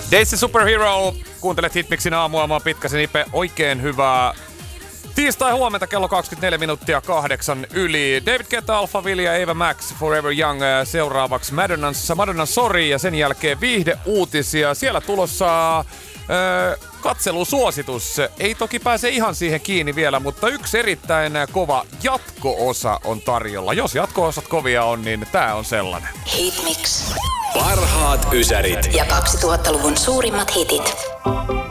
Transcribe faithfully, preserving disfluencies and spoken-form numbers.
Daisy Superhero, kuuntelet Hitmixin aamua, mä oon Pitkäsen Ipe, oikein hyvää tiistai huomenta kello kaksikymmentäneljä minuuttia kahdeksan yli. David Guetta, Alphaville ja Ava Max, Forever Young seuraavaksi Madonnassa Madonnan Sorry ja sen jälkeen viihdeuutisia. Siellä tulossa öö, katselusuositus. Ei toki pääse ihan siihen kiinni vielä, mutta yksi erittäin kova jatko-osa on tarjolla. Jos jatko-osat kovia on, niin tää on sellainen. Hitmix. Parhaat ysärit Ja kaksituhattaluvun suurimmat hitit.